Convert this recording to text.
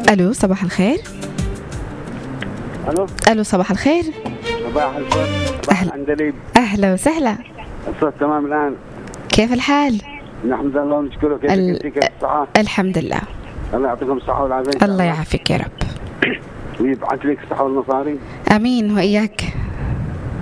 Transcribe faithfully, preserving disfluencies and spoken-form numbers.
الو صباح الخير. الو الو صباح الخير. صباح الفل. صباح العندليب. اهلا وسهلا. الصوت تمام الان. كيف الحال؟ نحمد الله ونشكره. كيف ال... انت؟ كيف الصحة؟ الحمد لله. الله يعطيكم الصحة والعافية. الله يعافيك يا رب. ويبعث لك الصحة والمصاري. امين واياك.